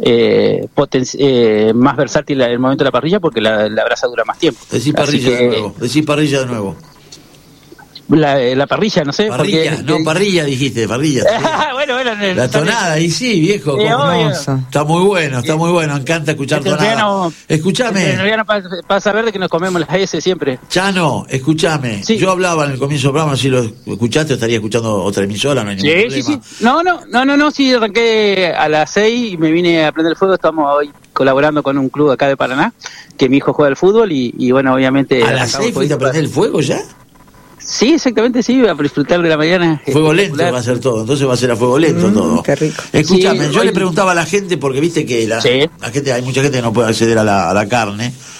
más versátil en el momento de la parrilla, porque la brasa dura más tiempo. Decí parrilla de nuevo. La parrilla, no sé. Parrilla, porque, parrilla dijiste, parrilla. bueno, la tonada, y sí, viejo. Está muy bueno, me encanta escuchar tonada. Escuchame. Para saber de que nos comemos las S siempre. Chano, escuchame. Sí. Yo hablaba en el comienzo del programa, si lo escuchaste, estaría escuchando otra emisora, no hay ningún problema. Sí. Sí, arranqué a las 6 y me vine a prender el fuego. Estamos hoy colaborando con un club acá de Paraná, que mi hijo juega al fútbol, y bueno, obviamente... ¿A las 6 fuiste a prender el fuego ya? Sí, exactamente, sí, a disfrutar de la mañana. Fuego lento va a ser todo, entonces va a ser a fuego lento todo. Qué rico. Escúchame, yo le preguntaba a la gente, porque viste que la gente, hay mucha gente que no puede acceder a la carne,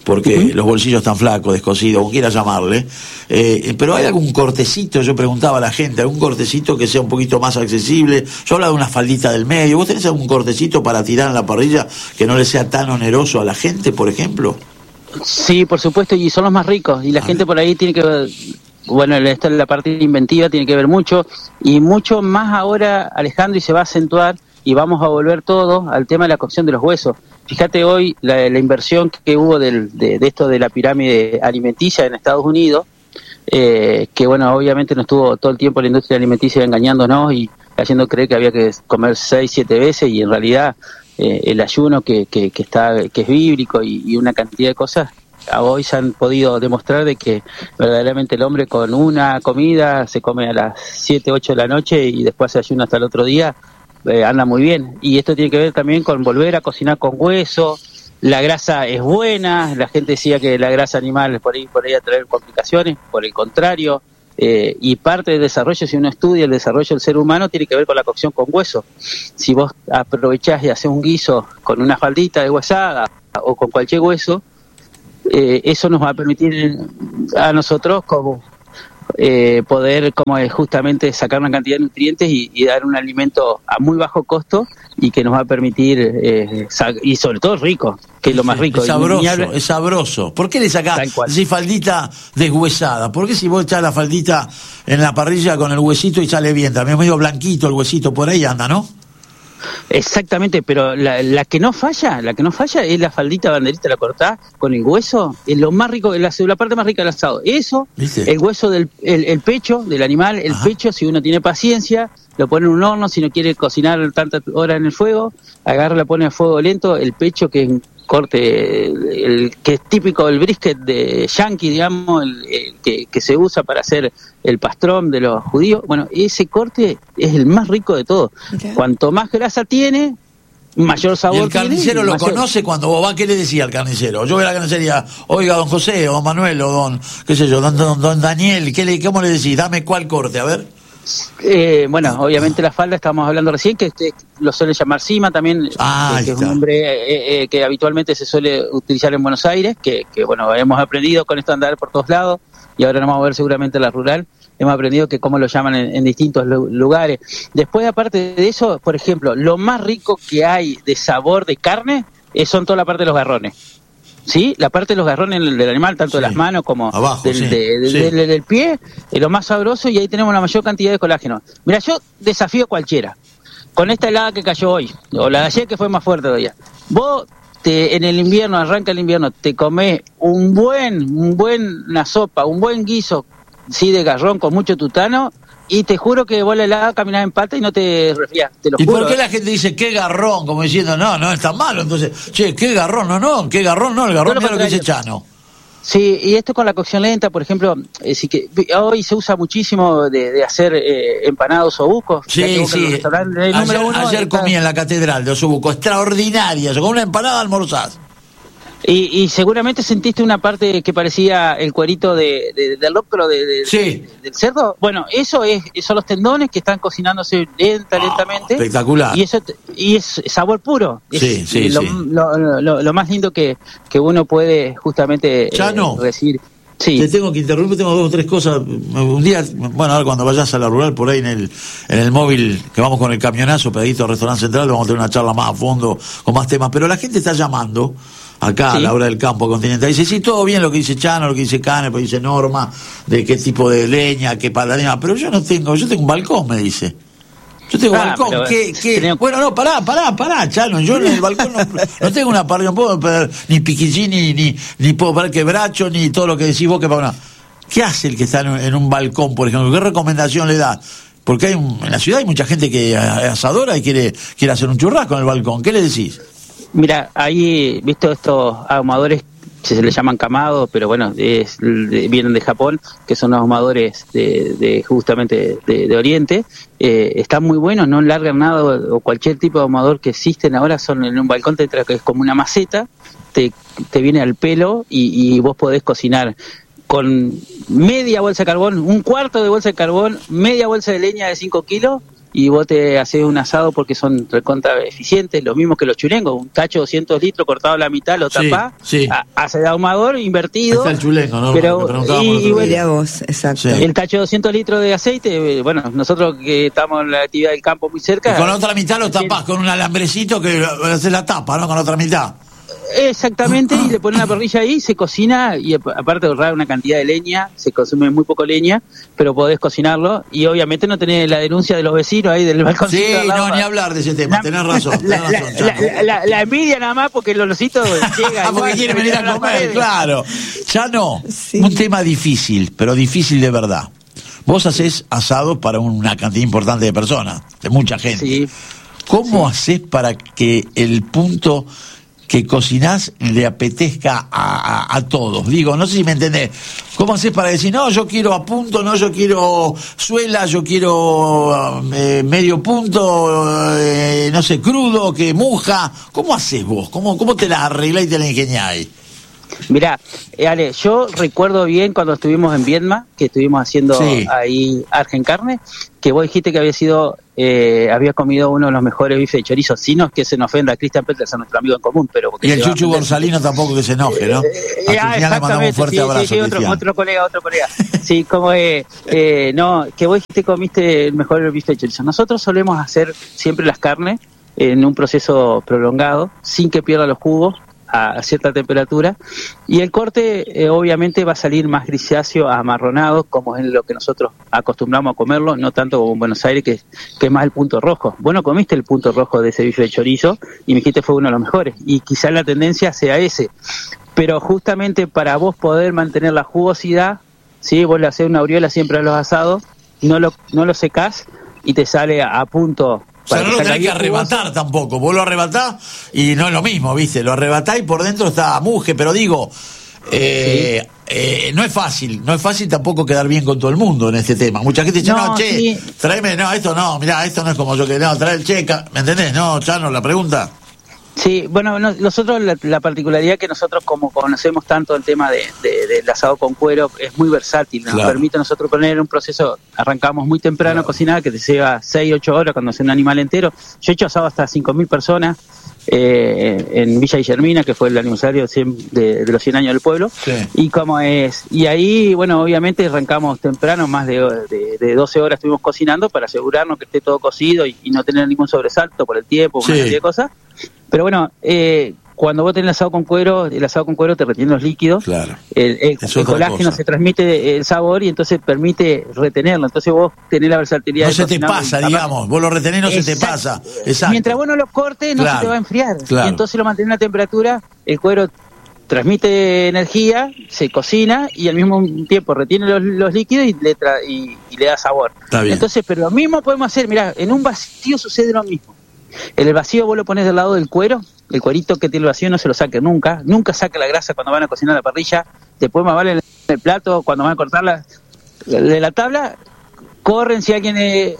porque los bolsillos están flacos, descosidos, como quiera llamarle, pero ¿hay algún cortecito? Yo preguntaba a la gente, algún cortecito que sea un poquito más accesible. Yo hablaba de una faldita del medio. ¿Vos tenés algún cortecito para tirar en la parrilla que no le sea tan oneroso a la gente, por ejemplo? Sí, por supuesto, y son los más ricos, y la gente por ahí tiene que ver, bueno, esta es la parte inventiva, tiene que ver mucho, y mucho más ahora, Alejandro, y se va a acentuar, y vamos a volver todo al tema de la cocción de los huesos. Fíjate hoy la inversión que hubo de esto de la pirámide alimenticia en Estados Unidos, que bueno, obviamente no estuvo todo el tiempo la industria alimenticia engañándonos y haciendo creer que había que comer 6-7 veces, y en realidad el ayuno que es bíblico y una cantidad de cosas, hoy se han podido demostrar de que verdaderamente el hombre con una comida se come a las 7-8 de la noche y después se ayuna hasta el otro día, anda muy bien. Y esto tiene que ver también con volver a cocinar con hueso. La grasa es buena, la gente decía que la grasa animal por ahí a traer complicaciones, por el contrario, y parte del desarrollo, si uno estudia el desarrollo del ser humano, tiene que ver con la cocción con hueso. Si vos aprovechás y haces un guiso con una faldita de huesada o con cualquier hueso, eso nos va a permitir a nosotros como poder justamente sacar una cantidad de nutrientes y dar un alimento a muy bajo costo y que nos va a permitir y sobre todo rico, que es lo más rico. Es sabroso. ¿Por qué le sacás si faldita deshuesada? ¿Por qué si vos echás la faldita en la parrilla con el huesito y sale bien? También medio blanquito el huesito, por ahí anda, ¿no? Exactamente, pero la que no falla es la faldita banderita, la cortás con el hueso, es lo más rico, la parte más rica del asado. Eso, ¿viste? El hueso del el pecho del animal, el pecho, si uno tiene paciencia, lo pone en un horno, si no quiere cocinar tantas horas en el fuego, agarra, la pone a fuego lento, el pecho, que es un corte, el que es típico del brisket de yankee, digamos, el que se usa para hacer el pastrón de los judíos. Bueno, ese corte es el más rico de todo. Okay. Cuanto más grasa tiene, mayor sabor tiene. ¿Y el carnicero lo conoce cuando vos vas? ¿Qué le decía al carnicero? Yo voy a la carnicería, oiga, don José, o don Manuel, o don, qué sé yo, don Daniel, ¿cómo le decís? Dame cuál corte, a ver. Bueno, obviamente la falda, estábamos hablando recién, que lo suele llamar cima también, que es un nombre que habitualmente se suele utilizar en Buenos Aires, que bueno, hemos aprendido con esto de andar por todos lados, y ahora nos vamos a ver seguramente la rural, hemos aprendido que cómo lo llaman en distintos lugares. Después, aparte de eso, por ejemplo, lo más rico que hay de sabor de carne son toda la parte de los garrones. ¿Sí? La parte de los garrones del animal, tanto de las manos como abajo, del pie, es lo más sabroso, y ahí tenemos la mayor cantidad de colágeno. Mira, yo desafío a cualquiera, con esta helada que cayó hoy, o la de ayer que fue más fuerte todavía, vos en el invierno, arranca el invierno, te comés una sopa, un buen guiso, sí, de garrón con mucho tutano, y te juro que vos la helada caminás en pata y no te resfriás, te lo juro. ¿Y por qué la gente dice qué garrón? Como diciendo, no es tan malo. Entonces, qué garrón, qué garrón, el garrón es lo que dice Chano. Sí, y esto con la cocción lenta, por ejemplo, sí que hoy se usa muchísimo de hacer empanados o bucos. Sí. Ayer comí en la catedral de Osobuco, extraordinaria, con una empanada almorzás. Y seguramente sentiste una parte que parecía el cuerito del lóbulo del cerdo. Bueno, son los tendones que están cocinándose lentamente. Espectacular. Y es sabor puro. Lo más lindo que uno puede justamente decir. Sí. Te tengo que interrumpir, tengo 2 o 3 cosas. Un día, bueno, ahora cuando vayas a la rural, por ahí en el móvil, que vamos con el camionazo, pegadito al restaurante central, vamos a tener una charla más a fondo, con más temas. Pero la gente está llamando acá a la hora del campo continental. Dice, sí, todo bien lo que dice Chano, lo que dice Caner, lo que dice Norma, de qué tipo de leña, qué paladina, pero yo tengo un balcón, me dice. Yo tengo balcón, Bueno, no, pará, Chano, yo en el balcón no tengo una parrilla, no puedo perder ni piquillín, ni puedo perder quebracho, ni todo lo que decís vos, ¿qué hace el que está en un balcón, por ejemplo? ¿Qué recomendación le da? Porque en la ciudad hay mucha gente que es asadora y quiere hacer un churrasco en el balcón, ¿qué le decís? Mira, ahí, visto estos ahumadores, se les llaman kamados, pero bueno, vienen de Japón, que son los ahumadores justamente de Oriente, están muy buenos, no largan nada, o cualquier tipo de ahumador que existen ahora son en un balcón, que es como una maceta, te viene al pelo y vos podés cocinar con media bolsa de carbón, un cuarto de bolsa de carbón, media bolsa de leña de 5 kilos, y vos te haces un asado porque son recontra eficientes, lo mismo que los chulengos, un tacho de 200 litros cortado a la mitad, lo tapás, hace de ahumador invertido. Está el chulengo, ¿no? Pero, y bueno, vos, exacto. El tacho de 200 litros de aceite, bueno, nosotros que estamos en la actividad del campo muy cerca. Y con la otra mitad lo tapás con un alambrecito que hace la tapa, ¿no? Con la otra mitad. Exactamente, y le ponen una parrilla ahí, se cocina, y aparte de ahorrar una cantidad de leña, se consume muy poco leña, pero podés cocinarlo, y obviamente no tenés la denuncia de los vecinos ahí del balconcito. Sí, no, ni hablar de ese tema, tenés razón. La envidia nada más porque el olorcito llega. Porque quiere venir a comer, claro. Ya no, un tema difícil, pero difícil de verdad. Vos hacés asados para una cantidad importante de personas, de mucha gente. Sí. ¿Cómo hacés para que el punto que cocinás le apetezca a todos? Digo, no sé si me entendés. ¿Cómo hacés para decir, no, yo quiero a punto, no, yo quiero suela, yo quiero medio punto, no sé, crudo, que muja? ¿Cómo hacés vos? ¿Cómo te la arreglás y te la ingeniás? Mirá, Ale, yo recuerdo bien cuando estuvimos en Viedma, que estuvimos haciendo ahí Argen Carne, que vos dijiste que había comido uno de los mejores bifes de chorizo, si no es que se nos ofenda a Christian Peters, a nuestro amigo en común, pero... Y el Chuchu Gonzalino tampoco que se enoje, ¿no? A Cristian le mandamos un fuerte abrazo. Sí, otro colega. Sí, como no, que vos dijiste que comiste el mejor bife de chorizo. Nosotros solemos hacer siempre las carnes en un proceso prolongado, sin que pierda los jugos, a cierta temperatura, y el corte obviamente va a salir más grisáceo, amarronado, como es lo que nosotros acostumbramos a comerlo, no tanto como en Buenos Aires, que es más el punto rojo. Bueno, comiste el punto rojo de ese bife de chorizo y me dijiste fue uno de los mejores, y quizá la tendencia sea ese, pero justamente para vos poder mantener la jugosidad, ¿sí? Vos le hacés una aureola siempre a los asados, no lo secás y te sale a punto. O sea, no lo tenés que arrebatar tampoco. Vos lo arrebatás y no es lo mismo, ¿viste? Lo arrebatás y por dentro está muje, pero digo, no es fácil tampoco quedar bien con todo el mundo en este tema. Mucha gente dice, tráeme, esto no, mirá, esto no es como yo que, trae el checa, ¿me entendés? No, Chano, la pregunta. Sí, bueno, nosotros la particularidad que nosotros como conocemos tanto el tema del asado con cuero es muy versátil, nos permite a nosotros poner un proceso, arrancamos muy temprano a cocinar, que te lleva 6-8 horas cuando hace un animal entero. Yo he hecho asado hasta 5.000 personas en Villa Guillermina, que fue el aniversario de los 100 años del pueblo, y ahí, bueno, obviamente arrancamos temprano, más de 12 horas estuvimos cocinando para asegurarnos que esté todo cocido y no tener ningún sobresalto por el tiempo, una cantidad de cosas. Pero bueno, cuando vos tenés el asado con cuero te retiene los líquidos, el colágeno se transmite el sabor y entonces permite retenerlo, entonces vos tenés la versatilidad. No se te pasa, digamos, vos lo retenés, no se te pasa. Exacto. Mientras vos no lo cortes, no se te va a enfriar, y entonces lo mantenés a la temperatura, el cuero transmite energía, se cocina y al mismo tiempo retiene los líquidos y le da sabor. Entonces, pero lo mismo podemos hacer, mirá, en un vacío sucede lo mismo. En el vacío vos lo pones del lado del cuero, el cuerito que tiene el vacío no se lo saque nunca saque la grasa cuando van a cocinar la parrilla, después más vale en el plato, cuando van a cortarla de la tabla, corren si alguien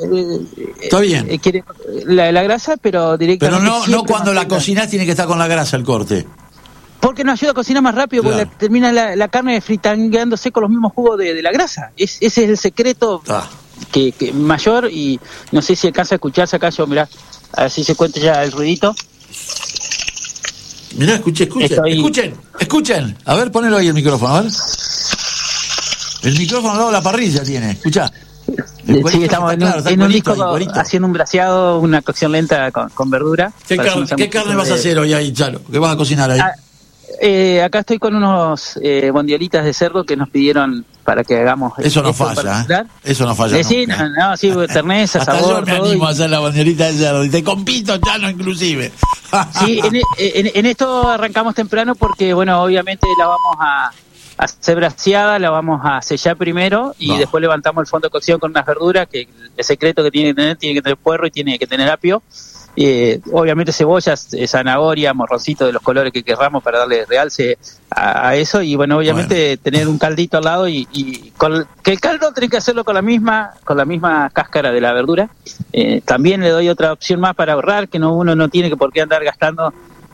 quiere la grasa, pero directamente... Pero no cuando la cocinás tiene que estar con la grasa el corte. Porque nos ayuda a cocinar más rápido, porque termina la carne fritangueándose con los mismos jugos de la grasa. Ese es el secreto que mayor, y no sé si alcanza a escucharse acá, mirá, a ver si se cuenta ya el ruidito. Mirá, escuchen. A ver, ponelo ahí el micrófono, a ver. El micrófono al lado de la parrilla tiene, escuchá. Sí, estamos en un disco haciendo un braseado, una cocción lenta con verdura. ¿Qué carne vas a hacer hoy ahí, Chalo? ¿Qué vas a cocinar ahí? Acá estoy con unos bondiolitas de cerdo que nos pidieron para que hagamos. Eso no falla, Eso no falla. Sí, terneza, hasta sabor. Yo me animo a hacer la bondiolita de cerdo. Y te compito, Chano, inclusive. Sí, en esto arrancamos temprano porque, bueno, obviamente la vamos a hacer braseada, la vamos a sellar primero y después levantamos el fondo de cocción con unas verduras que el secreto que tiene que tener puerro y tiene que tener apio. Obviamente cebollas, zanahoria, morroncito de los colores que querramos para darle realce a eso, y bueno, obviamente tener un caldito al lado y que el caldo tiene que hacerlo con la misma cáscara de la verdura. También le doy otra opción más para ahorrar, que uno no tiene que por qué andar gastando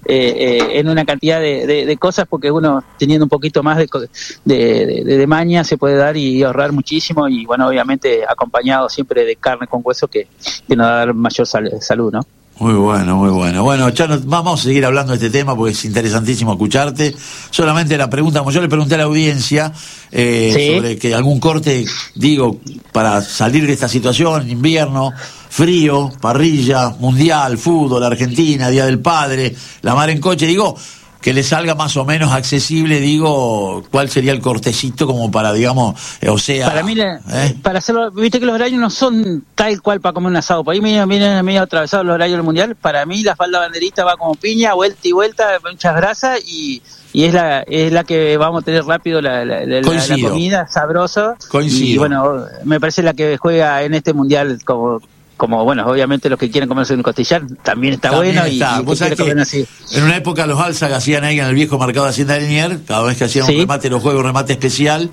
en una cantidad de cosas, porque uno teniendo un poquito más de maña se puede dar y ahorrar muchísimo, y bueno, obviamente acompañado siempre de carne con hueso que nos va a dar mayor salud, ¿no? Muy bueno, muy bueno. Bueno, Chano, vamos a seguir hablando de este tema porque es interesantísimo escucharte. Solamente la pregunta, como yo le pregunté a la audiencia, sobre que algún corte, digo, para salir de esta situación, invierno, frío, parrilla, mundial, fútbol, Argentina, Día del Padre, la mar en coche, digo, que le salga más o menos accesible, digo, ¿cuál sería el cortecito como para, digamos, o sea... Para mí, para hacerlo, viste que los horarios no son tal cual para comer un asado, por ahí vienen medio atravesados los horarios del Mundial. Para mí la falda banderista va como piña, vuelta y vuelta, muchas grasas, y es la que vamos a tener rápido la comida, sabrosa. Coincido. Y bueno, me parece la que juega en este Mundial como bueno, obviamente los que quieren comerse un costillar también está bueno. Está. Y ¿Vos sabés que así. En una época los Alzag hacían ahí en el viejo mercado de Hacienda de Liniers, cada vez que hacían un remate, los juegos, un remate especial,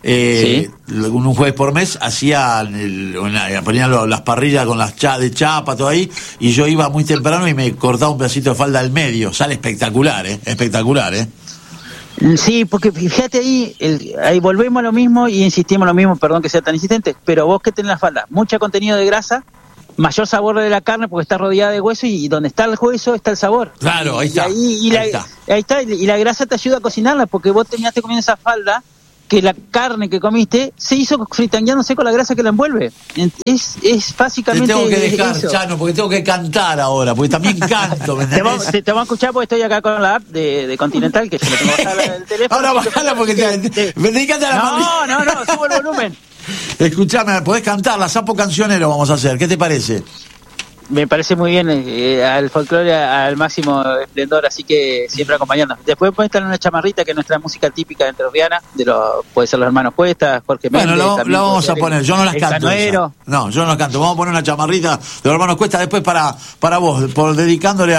un jueves por mes, ponían las parrillas con las de chapa, todo ahí, y yo iba muy temprano y me cortaba un pedacito de falda al medio. Sale espectacular, espectacular, Sí, porque fíjate ahí volvemos a lo mismo y insistimos lo mismo, perdón que sea tan insistente, pero vos que tenés la falda, mucho contenido de grasa, mayor sabor de la carne porque está rodeada de hueso, y donde está el hueso está el sabor. Claro, ahí está. Ahí está, y la grasa te ayuda a cocinarla, porque vos terminaste comiendo esa falda que la carne que comiste se hizo fritangueándose con la grasa que la envuelve. Es básicamente... Te tengo que dejar, eso. Chano, porque tengo que cantar ahora, porque también canto, ¿me entendés? Te vamos a escuchar porque estoy acá con la app de Continental, que yo le tengo bajada el teléfono. Ahora bajala porque dedícate a la No, subo el volumen. Escuchame, podés cantar, la Sapo Cancionero vamos a hacer, ¿qué te parece? Me parece muy bien, al folclore al máximo esplendor, así que siempre acompañándonos. Después puede estar una chamarrita, que es nuestra música típica de entrerriana, puede ser los hermanos Cuesta, Jorge Méndez. Bueno, lo vamos a poner, yo no las canto. No, yo no las canto, vamos a poner una chamarrita de los hermanos Cuesta después para vos, por dedicándole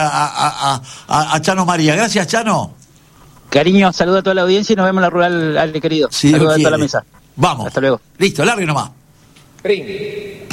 a Chano María. Gracias, Chano. Cariño, saludo a toda la audiencia y nos vemos en la rural, Ale querido. Sí, saludo a toda la mesa. Vamos. Hasta luego. Listo, largue nomás. Ring.